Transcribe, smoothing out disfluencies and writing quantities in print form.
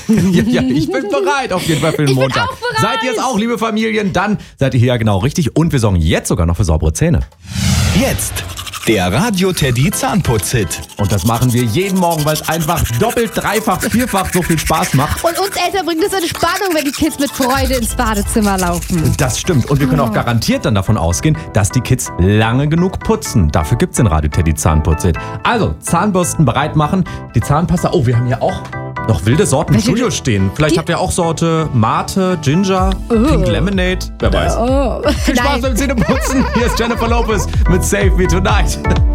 Ja, ich bin bereit auf jeden Fall für den Montag. Bin auch bereit. Seid ihr es auch, liebe Familien? Dann seid ihr hier ja genau richtig. Und wir sorgen jetzt sogar noch für saubere Zähne. Jetzt der Radio Teddy Zahnputz-Hit. Und das machen wir jeden Morgen, weil es einfach doppelt, dreifach, vierfach so viel Spaß macht. Und uns Eltern bringt es eine Spannung, wenn die Kids mit Freude ins Badezimmer laufen. Das stimmt. Und wir können auch garantiert dann davon ausgehen, dass die Kids lange genug putzen. Dafür gibt's den Radio Teddy Zahnputz-Hit. Also, Zahnbürsten bereit machen. Die Zahnpasta. Oh, wir haben hier auch noch wilde Sorten im Studio stehen. Vielleicht habt ihr auch Sorte Mate, Ginger, Pink Lemonade. Wer weiß. Viel Spaß beim Zähneputzen. Hier ist Jennifer Lopez mit Save Me Tonight.